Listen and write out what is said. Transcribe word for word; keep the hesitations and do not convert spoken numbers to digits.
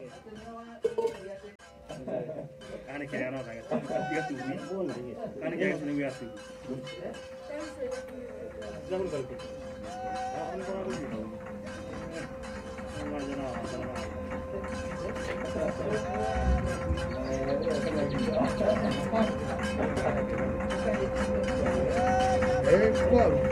Kan kaya ano kaya tiga tujuh kan kaya sudah biasa jangan balik ah ini kau apa sih mana jana jana eh